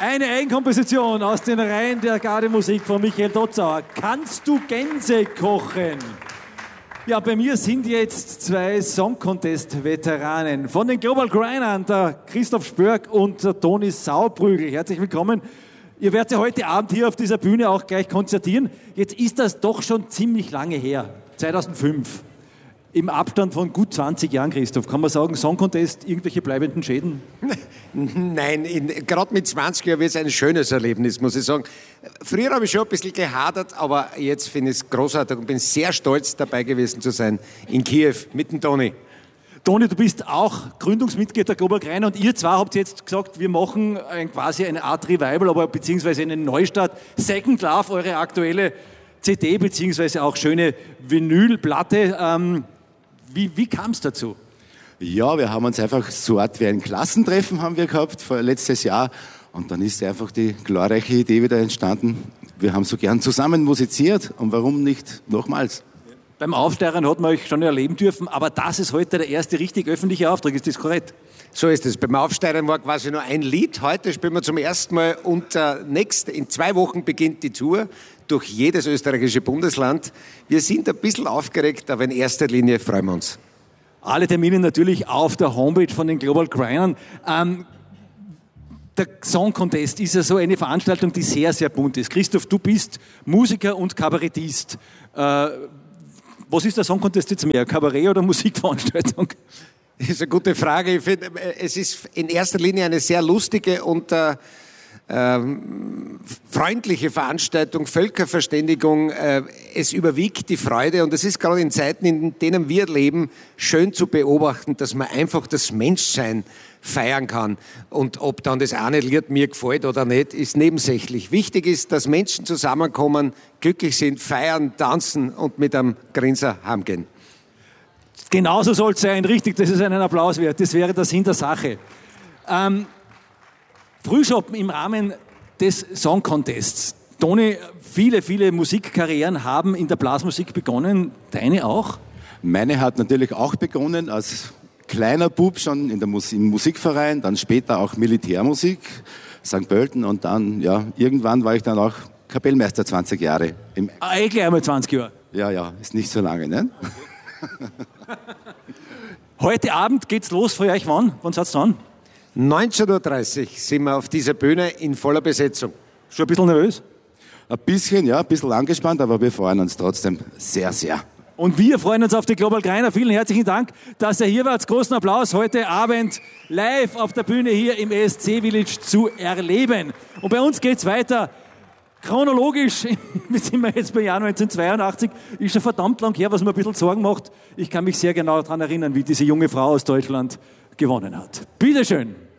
Eine Eigenkomposition aus den Reihen der Gardemusik von Michael Dotzauer. Kannst du Gänse kochen? Ja, bei mir sind jetzt zwei Song Contest-Veteranen von den Global Grindern, der Christoph Spörk und der Toni Saubrügel. Herzlich willkommen. Ihr werdet ja heute Abend hier auf dieser Bühne auch gleich konzertieren. Jetzt ist das doch schon ziemlich lange her, 2005. Im Abstand von gut 20 Jahren, Christoph, kann man sagen, Song Contest, irgendwelche bleibenden Schäden? Nein, gerade mit 20 Jahren wird es ein schönes Erlebnis, muss ich sagen. Früher habe ich schon ein bisschen gehadert, aber jetzt finde ich es großartig und bin sehr stolz, dabei gewesen zu sein in Kiew mit dem Toni. Toni, du bist auch Gründungsmitglied der Global Grinder und ihr zwei habt jetzt gesagt, wir machen quasi eine Art Revival, aber beziehungsweise eine Neustart. Second Love, eure aktuelle CD, beziehungsweise auch schöne Vinylplatte. Wie kam es dazu? Ja, wir haben uns einfach so eine Art wie ein Klassentreffen haben wir gehabt letztes Jahr und dann ist einfach die glorreiche Idee wieder entstanden. Wir haben so gern zusammen musiziert und warum nicht nochmals? Beim Aufsteigern hat man euch schon erleben dürfen, aber das ist heute der erste richtig öffentliche Auftrag, ist das korrekt? So ist es. Beim Aufsteigern war quasi nur ein Lied. Heute spielen wir zum ersten Mal und in 2 Wochen beginnt die Tour durch jedes österreichische Bundesland. Wir sind ein bisschen aufgeregt, aber in erster Linie freuen wir uns. Alle Termine natürlich auf der Homepage von den Global Grindern. Der Song Contest ist ja so eine Veranstaltung, die sehr, sehr bunt ist. Christoph, du bist Musiker und Kabarettist. Was ist der Song Contest jetzt mehr, Kabarett oder Musikveranstaltung? Das ist eine gute Frage. Ich finde, es ist in erster Linie eine sehr lustige und freundliche Veranstaltung, Völkerverständigung. Es überwiegt die Freude und es ist gerade in Zeiten, in denen wir leben, schön zu beobachten, dass man einfach das Menschsein feiern kann. Und ob dann das eine Lied mir gefällt oder nicht, ist nebensächlich. Wichtig ist, dass Menschen zusammenkommen, glücklich sind, feiern, tanzen und mit einem Grinser heimgehen. Genauso soll es sein, richtig, das ist einen Applaus wert. Das wäre der Sinn der Sache. Frühschoppen im Rahmen des Song Contests. Toni, viele Musikkarrieren haben in der Blasmusik begonnen. Deine auch? Meine hat natürlich auch begonnen als kleiner Bub schon im Musikverein, dann später auch Militärmusik, St. Pölten und dann, ja, irgendwann war ich dann auch Kapellmeister 20 Jahre. Gleich einmal 20 Jahre? Ja, ist nicht so lange, ne? Heute Abend geht's los für euch. Wann seid ihr dran? 19.30 Uhr sind wir auf dieser Bühne in voller Besetzung. Schon ein bisschen nervös? Ein bisschen angespannt, aber wir freuen uns trotzdem sehr, sehr. Und wir freuen uns auf die Global Grinder. Vielen herzlichen Dank, dass ihr hier wart. Großen Applaus heute Abend live auf der Bühne hier im ESC Village zu erleben. Und bei uns geht's weiter. Chronologisch, wir sind jetzt bei Jahr 1982, ist schon verdammt lang her, was mir ein bisschen Sorgen macht. Ich kann mich sehr genau daran erinnern, wie diese junge Frau aus Deutschland gewonnen hat. Bitteschön.